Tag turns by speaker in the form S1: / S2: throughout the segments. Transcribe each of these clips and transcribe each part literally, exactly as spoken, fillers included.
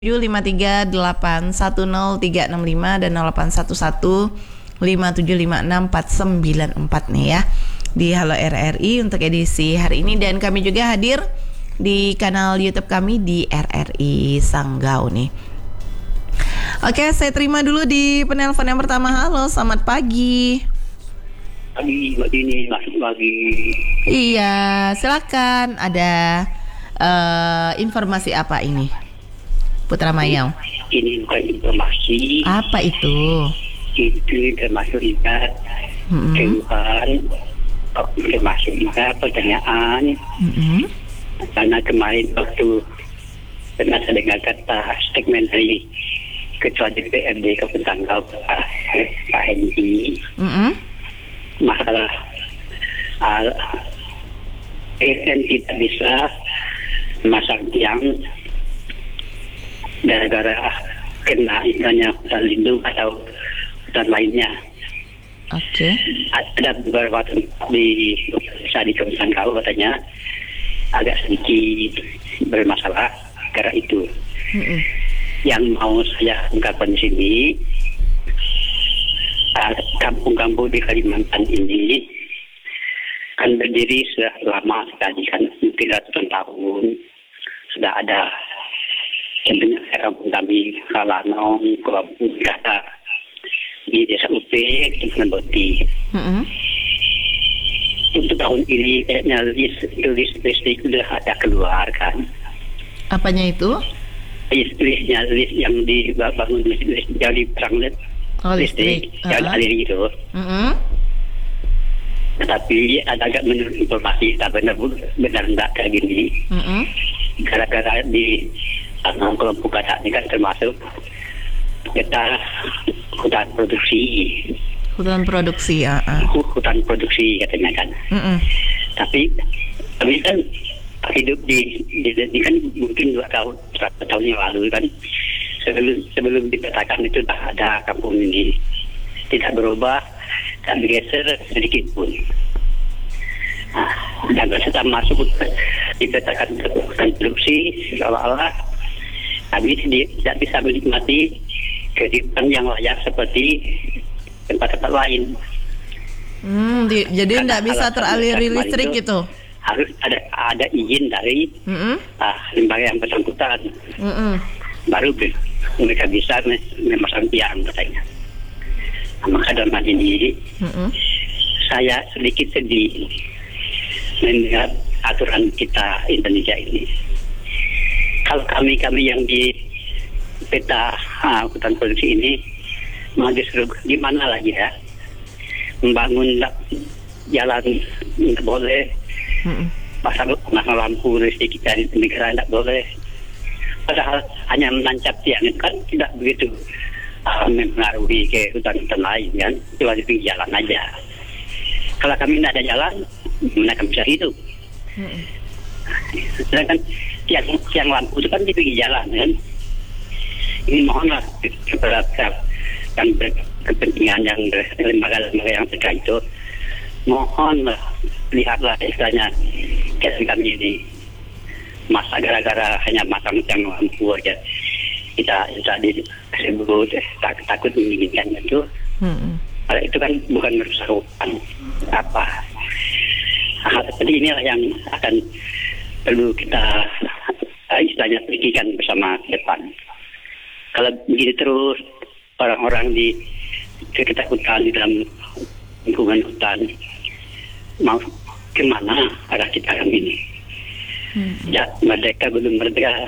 S1: tujuh lima tiga delapan satu nol tiga enam lima dan nol delapan satu satu lima tujuh lima enam empat sembilan empat nih ya di Halo R R I untuk edisi hari ini, dan kami juga hadir di kanal YouTube kami di R R I Sanggau nih. Oke, saya terima dulu di penelpon yang pertama. Halo, selamat pagi.
S2: Pagi, Mbak Dini, masuk pagi.
S1: Iya, silakan. Ada uh, informasi apa ini, Putra Mayau?
S2: Ini bukan informasi.
S1: Apa itu?
S2: Itu termasuk ingat
S1: Mm-hmm.
S2: keluhan, termasuk ingat pertanyaan.
S1: Mm-hmm.
S2: Karena kemarin waktu pernah saya dengar kata segmen dari Ketua D P R D Kabupaten Sanggau, Pak Hendy,
S1: Mm-hmm.
S2: masalah uh, P S N tidak bisa memasang tiang gara-gara kena istilahnya hutan lindung atau hutan lainnya.
S1: Oke. Okay.
S2: Ada beberapa tempat di desa di Kabupaten Sanggau katanya agak sedikit bermasalah karena itu.
S1: Mm-hmm.
S2: Yang mau saya ungkapkan di sini, uh, kampung-kampung di Kalimantan ini kan berdiri sudah lama sekali, kan mungkin ratusan tahun sudah ada. Contohnya kampung kami Kalanong, Kampung Kata di Desa Upe, Kabupaten Boti.
S1: Mm-hmm.
S2: Untuk tahun ini kayaknya list list listrik sudah ada keluar kan.
S1: Apanya itu?
S2: List listnya list yang dibangun list, list yang dipasang
S1: Oh,
S2: listrik
S1: listrik.
S2: yang
S1: Uh-huh.
S2: alir itu.
S1: Mm-hmm.
S2: Tetapi ada agak menurut informasi tak benar benar enggak kayak gini.
S1: Mm-hmm.
S2: Gara-gara di tanah kelompok Kata ini kan termasuk kita hutan produksi,
S1: Hutan produksi ya. Uh.
S2: hutan produksi katanya kan.
S1: Mm-hmm.
S2: Tapi kami kan hidup di, di, di kan mungkin dua tahun, satu tahun yang lalu kan, sebelum sebelum dipetakan itu dah ada kampung ini tidak berubah dan bergeser sedikit pun. Nah, dan setelah masuk dipetakan hutan produksi, seolah-olah kami tidak bisa menikmati kehidupan yang layak seperti tempat-tempat lain.
S1: Hmm, di, jadi tidak bisa teraliri listrik
S2: itu
S1: gitu.
S2: Harus ada ada izin dari
S1: Mm-hmm.
S2: ah, lembaga yang bersangkutan.
S1: Mm-hmm.
S2: Baru mereka bisa memasang tiang katanya. Nah, maka dalam hal ini
S1: Mm-hmm.
S2: saya sedikit sedih mendengar aturan kita Indonesia ini. Kalau kami-kami yang di peta ah, hutan produksi ini mau disuruh gimana lagi ya, membangun jalan nggak boleh,
S1: Mm-hmm.
S2: pasang pasang lampu listrik dari negara tidak boleh, padahal hanya menancap tiang itu kan tidak begitu uh, mempengaruhi ke hutan-hutan lain kan, cuma di pinggir jalan aja. Kalau kami tidak ada jalan, mana kami bisa hidup?
S1: Mm-hmm.
S2: Sedangkan tiang tiang lampu itu kan di pinggir jalan kan. Ini mohonlah kepada yang berkepentingan, yang lembaga-lembaga yang terkait itu, mohonlah lihatlah istilahnya kayak kami ini, masa gara-gara hanya masang tiang lampu aja kita kita disebut tak, takut menginginkan itu.
S1: Mm-hmm.
S2: Itu kan bukan merusak hutan apa. Hal seperti inilah yang akan perlu kita istilahnya pikirkan bersama ke depan. Kalau begini terus orang-orang di sekitar hutan, di dalam lingkungan hutan, mau kemana arah kita kali ini?
S1: Hmm.
S2: Ya, merdeka belum merdeka.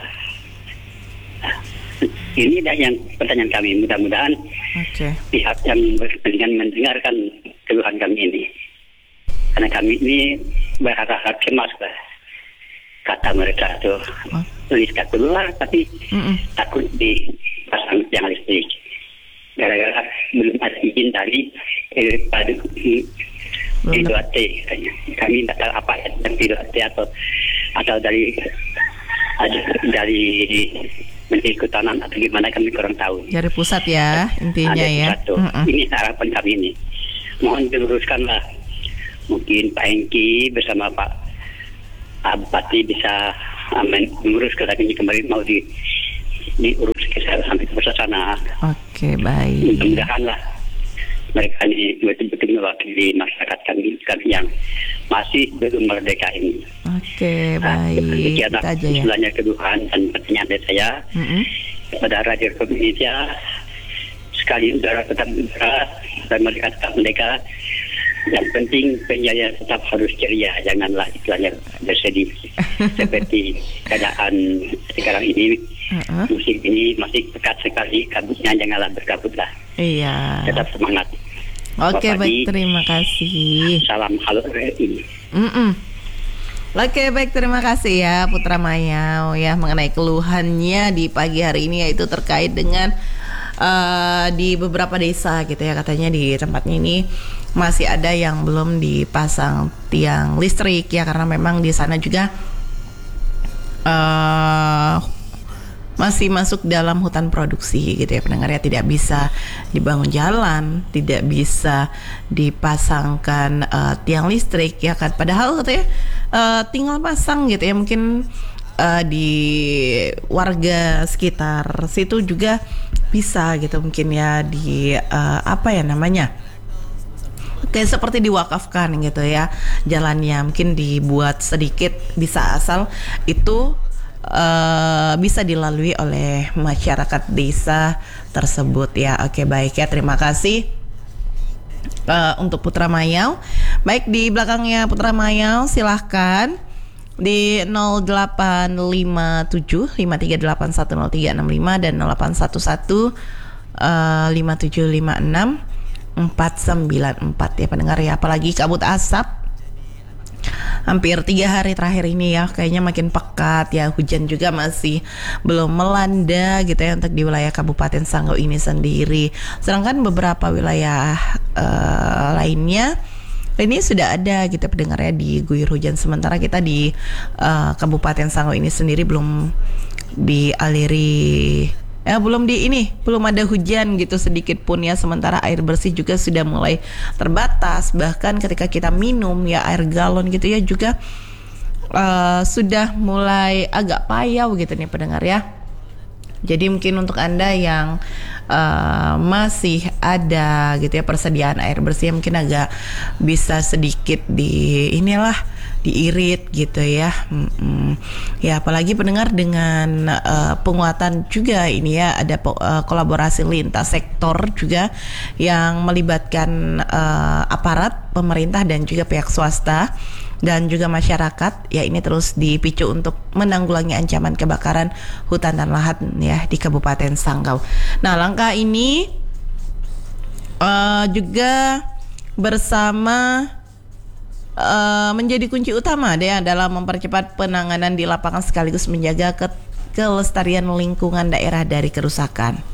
S2: Ini dah yang pertanyaan kami. Mudah-mudahan
S1: Okay.
S2: pihak yang berkepentingan mendengarkan keluhan kami ini. Karena kami ini berharap cemas lah. Kata mereka tuh
S1: Oh.
S2: listrik keluar tapi
S1: Mm-mm.
S2: takut dipasang tiang listrik gara-gara belum ada izin dari eh, pada
S1: Belum
S2: P dua T katanya. Kami tidak tahu apa yang P dua T atau atau dari ada dari Menteri Kehutanan atau gimana, kami kurang tahu.
S1: Dari pusat ya intinya
S2: Ada
S1: ya.
S2: satu.
S1: Mm-mm.
S2: Ini harapan kami ini. Mohon diluruskanlah. Mungkin Pak Hengki bersama Pak Bupati bisa mengurus ke ini kemarin mau di diurus ke sana, sampai ke pusat sana.
S1: Oke, baik.
S2: Mudah-mudahan lah mereka ini betul-betul mewakili masyarakat kami, kami yang masih belum merdeka ini.
S1: Oke,
S2: Nah,
S1: baik.
S2: demikian
S1: Kita aja ya.
S2: sebenarnya keduhaan dan pertanyaan dari saya
S1: Mm-mm.
S2: kepada Radio Indonesia, sekali udara tetap udara dan mereka tetap merdeka. Yang penting penyanyi tetap harus ceria, janganlah istilahnya bersedih seperti keadaan sekarang ini.
S1: Uh-uh.
S2: Musim ini masih pekat sekali, kabutnya janganlah berkabutlah.
S1: Iya.
S2: Tetap semangat.
S1: Oke,
S2: Bapak
S1: baik,
S2: Di,
S1: terima kasih.
S2: salam halo ini.
S1: Mm-mm. Oke, baik, terima kasih ya Putra Mayau ya mengenai keluhannya di pagi hari ini, yaitu terkait dengan uh, di beberapa desa gitu ya, katanya di tempatnya ini masih ada yang belum dipasang tiang listrik ya, karena memang di sana juga uh, masih masuk dalam hutan produksi gitu ya pendengar ya, tidak bisa dibangun jalan, tidak bisa dipasangkan uh, tiang listrik ya kan, padahal katanya uh, tinggal pasang gitu ya, mungkin uh, di warga sekitar situ juga bisa gitu mungkin ya, di uh, apa ya namanya, kayak seperti diwakafkan gitu ya jalannya, mungkin dibuat sedikit bisa, asal itu Uh, bisa dilalui oleh masyarakat desa tersebut ya. Oke, baik ya, terima kasih uh, untuk Putra Mayau. Baik, di belakangnya Putra Mayau silahkan di nol delapan lima tujuh lima tiga delapan satu nol tiga enam lima dan nol delapan satu satu lima tujuh lima enam empat sembilan empat ya pendengar ya. Apalagi kabut asap hampir tiga hari terakhir ini ya, kayaknya makin pekat ya, hujan juga masih belum melanda gitu ya untuk di wilayah Kabupaten Sanggau ini sendiri. Sedangkan beberapa wilayah uh, lainnya ini sudah ada gitu pendengarnya diguyur hujan, sementara kita di uh, Kabupaten Sanggau ini sendiri belum dialiri Ya belum di ini, belum ada hujan gitu sedikit pun ya. Sementara air bersih juga sudah mulai terbatas. Bahkan ketika kita minum ya air galon gitu ya juga uh, sudah mulai agak payau gitu nih pendengar ya. Jadi mungkin untuk Anda yang uh, masih ada gitu ya persediaan air bersih, mungkin agak bisa sedikit di inilah diirit gitu ya. Mm-mm. Ya apalagi pendengar dengan uh, penguatan juga ini ya, ada po- uh, kolaborasi lintas sektor juga yang melibatkan uh, aparat pemerintah dan juga pihak swasta dan juga masyarakat ya, ini terus dipicu untuk menanggulangi ancaman kebakaran hutan dan lahan ya di Kabupaten Sanggau. Nah langkah ini uh, juga bersama uh, menjadi kunci utama deh dalam mempercepat penanganan di lapangan sekaligus menjaga ke- kelestarian lingkungan daerah dari kerusakan.